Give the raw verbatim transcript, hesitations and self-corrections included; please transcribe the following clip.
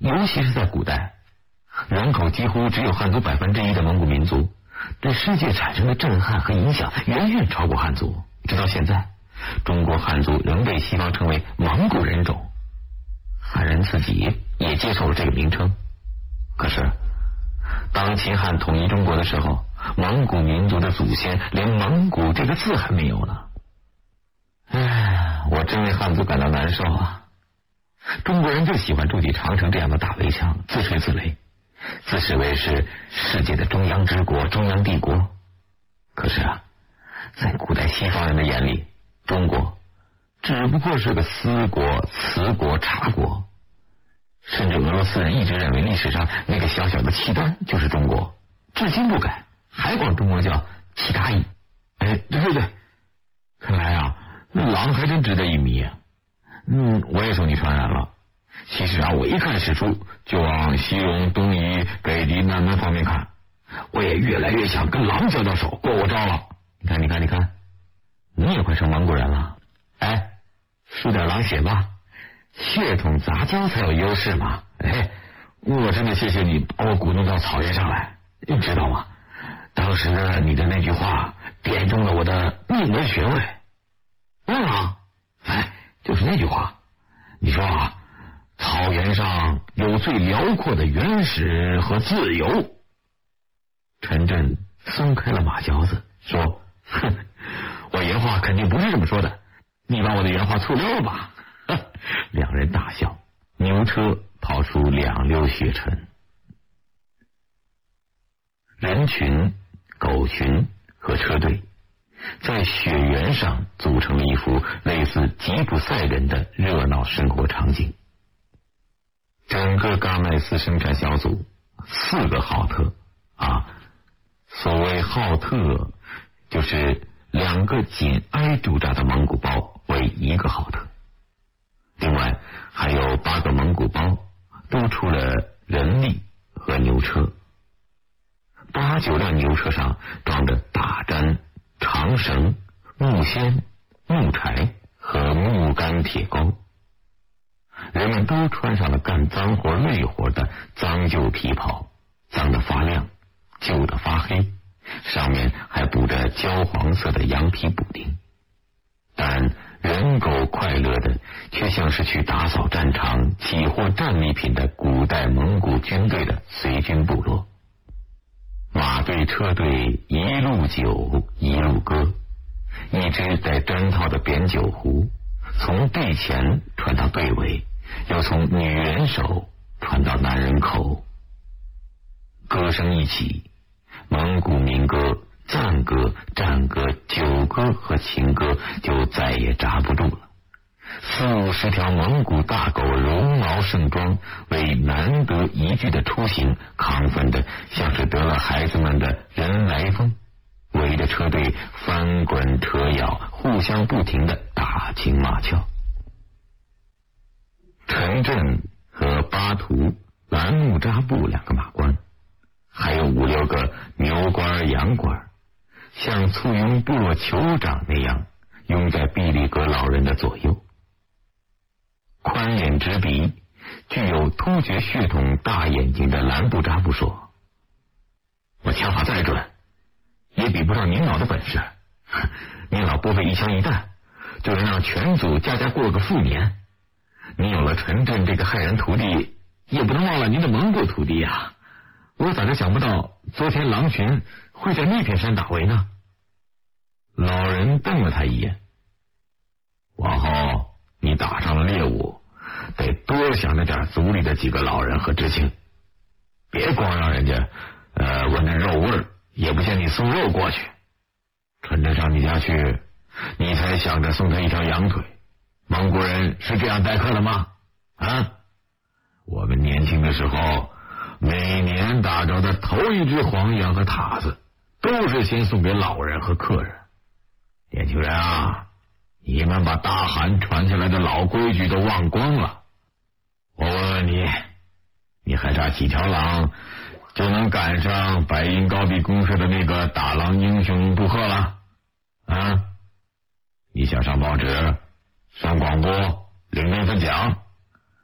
尤其是在古代，人口几乎只有汉族百分之一的蒙古民族，对世界产生的震撼和影响远远超过汉族。直到现在，中国汉族仍被西方称为蒙古人种，汉人自己也接受了这个名称。可是当秦汉统一中国的时候，蒙古民族的祖先连蒙古这个字还没有呢。唉，我真为汉族感到难受啊！中国人就喜欢筑起长城这样的大围墙，自吹自擂，自视为是世界的中央之国、中央帝国。可是啊，在古代西方人的眼里，中国只不过是个私国、瓷国、茶国，甚至俄罗斯人一直认为历史上那个小小的契丹就是中国，至今不改，还管中国叫契达伊。哎，对对对，看来啊，那狼还真值得一迷啊。嗯，我也受你传染了。其实啊，我一看史书就往西戎、东夷、北狄、南蛮方面看，我也越来越想跟狼交交手，过过招了。你看，你看，你看，你也快成蒙古人了。哎，输点狼血吧，血统杂交才有优势嘛。哎，我真的谢谢你把我鼓动到草原上来，你知道吗？当时你的那句话点中了我的命门穴位。嗯啊，哎，就是那句话。你说啊，草原上有最辽阔的原始和自由。陈震松开了马嚼子，说：“哼，我原话肯定不是这么说的，你把我的原话错溜了吧？”两人大笑，牛车跑出两溜血尘。人群、狗群和车队在雪原上组成了一幅类似吉普赛人的热闹生活场景。整个嘎麦斯生产小组四个浩特啊，所谓浩特就是两个紧挨驻扎的蒙古包为一个浩特，另外还有八个蒙古包，都出了人力和牛车。八九辆牛车上装着大毡、长绳、木锨、木柴和木杆铁钩，人们都穿上了干脏活累活的脏旧皮袍，脏得发亮，旧得发黑，上面还补着焦黄色的羊皮补丁。但人狗快乐的却像是去打扫战场、起获战利品的古代蒙古军队的随军部落。马队、车队一路酒一路歌，一只带针套的扁酒壶从队前传到队尾，又从女人手传到男人口。歌声一起，蒙古民歌、赞歌、战歌、酒歌和情歌就再也扎不住了。四五十条蒙古大狗绒毛盛装，为难得一遇的出行亢奋的像是得了孩子们的人来疯，围着车队翻滚扯咬，互相不停的打情骂俏。陈震和巴图、兰木扎布两个马官，还有五六个牛官羊官，像簇拥部落酋长那样拥在毕力格老人的左右。宽脸直鼻、具有突厥血统大眼睛的兰布扎布说：“我枪法再准，也比不上您老的本事。您老不费一枪一弹，就能让全族家家过个富年。您有了陈震这个害人徒弟，也不能忘了您的蒙古徒弟呀、啊！我咋就想不到昨天狼群会在那片山打围呢？”老人瞪了他一眼：“往后你打上了猎物，得多想着点族里的几个老人和知青，别光让人家呃闻着肉味儿，也不见你送肉过去。陈震上你家去，你才想着送他一条羊腿。蒙古人是这样待客的吗？啊，我们年轻的时候，每年打着的头一只黄羊和塔子，都是先送给老人和客人。年轻人啊，你们把大汗传下来的老规矩都忘光了。我问问你，你还差几条狼就能赶上白银高地公社的那个打狼英雄杜赫了？啊，你想上报纸、上广播、领那份奖？